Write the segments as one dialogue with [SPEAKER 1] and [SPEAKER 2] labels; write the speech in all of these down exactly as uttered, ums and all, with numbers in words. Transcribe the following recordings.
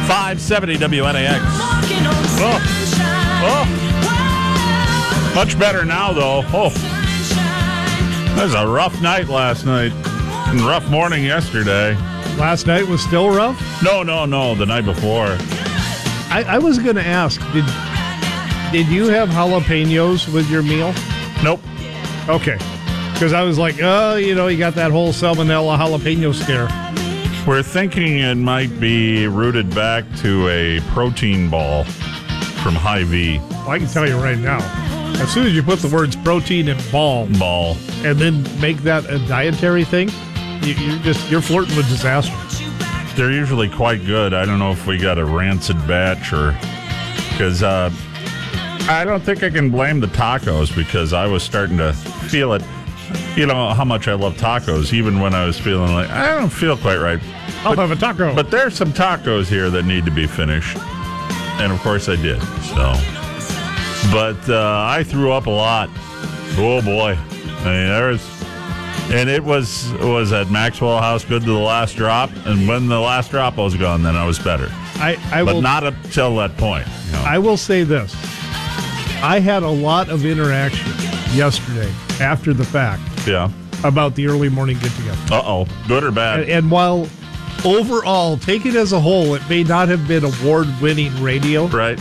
[SPEAKER 1] five seventy W N A X. Oh. Oh. Much better now, though. Oh. That was a rough night last night. And rough morning yesterday.
[SPEAKER 2] Last night was still rough?
[SPEAKER 1] No, no, no. The night before.
[SPEAKER 2] I, I was going to ask, did did you have jalapenos with your meal?
[SPEAKER 1] Nope.
[SPEAKER 2] Okay. Because I was like, oh, you know, you got that whole salmonella jalapeno scare.
[SPEAKER 1] We're thinking it might be rooted back to a protein ball from Hy-Vee.
[SPEAKER 2] Well, I can tell you right now, as soon as you put the words protein and ball,
[SPEAKER 1] Ball.
[SPEAKER 2] and then make that a dietary thing, you, you're just you're flirting with disaster.
[SPEAKER 1] They're usually quite good. I don't know if we got a rancid batch or... Because uh, I don't think I can blame the tacos because I was starting to feel it. You know how much I love tacos, even when I was feeling like, I don't feel quite right.
[SPEAKER 2] I'll
[SPEAKER 1] but,
[SPEAKER 2] have a taco.
[SPEAKER 1] But there's some tacos here that need to be finished. And of course I did. So, But uh, I threw up a lot. Oh boy. I mean, there was... And it was was at Maxwell House good to the last drop. And when the last drop was gone, then I was better.
[SPEAKER 2] I, I
[SPEAKER 1] but
[SPEAKER 2] will,
[SPEAKER 1] not up till that point. You know.
[SPEAKER 2] I will say this. I had a lot of interaction yesterday after the fact
[SPEAKER 1] Yeah.
[SPEAKER 2] about the early morning get-together.
[SPEAKER 1] Uh-oh. Good or bad?
[SPEAKER 2] And, and while overall, taken as a whole, it may not have been award-winning radio,
[SPEAKER 1] Right.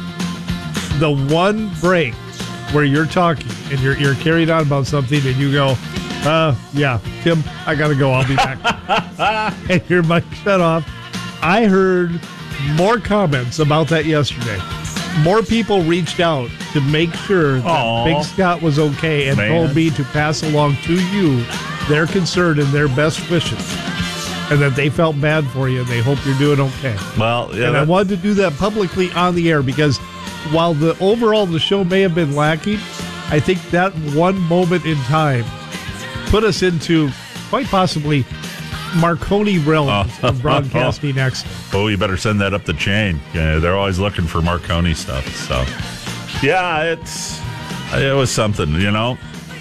[SPEAKER 2] the one break where you're talking and you're, you're carried on about something and you go, uh, yeah, Tim, I got to go. I'll be back. And your mic shut off. I heard more comments about that yesterday. More people reached out to make sure that
[SPEAKER 1] Aww.
[SPEAKER 2] Big Scott was okay and
[SPEAKER 1] Man.
[SPEAKER 2] told me to pass along to you their concern and their best wishes. And that they felt bad for you and they hope you're doing okay.
[SPEAKER 1] Well, yeah.
[SPEAKER 2] And I
[SPEAKER 1] that-
[SPEAKER 2] wanted to do that publicly on the air because while the overall the show may have been lacking, I think that one moment in time put us into quite possibly Marconi realms
[SPEAKER 1] Oh.
[SPEAKER 2] of broadcasting excellence.
[SPEAKER 1] Oh, you better send that up the chain. Yeah, they're always looking for Marconi stuff. So, yeah, it's it was something, you know.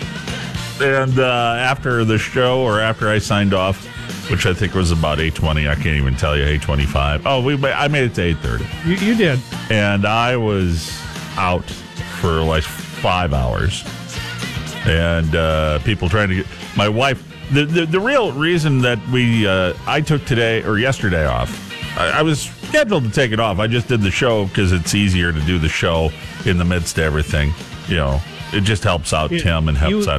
[SPEAKER 1] And uh, after the show, or after I signed off, which I think was about eight twenty, I can't even tell you, eight twenty-five. Oh, we I made it to eight thirty.
[SPEAKER 2] You, you did.
[SPEAKER 1] And I was out for like five hours. And uh, people trying to get my wife. The, the the real reason that we uh, I took today or yesterday off. I, I was scheduled to take it off. I just did the show because it's easier to do the show in the midst of everything. You know, it just helps out
[SPEAKER 2] It-
[SPEAKER 1] Tim and helps
[SPEAKER 2] you-
[SPEAKER 1] out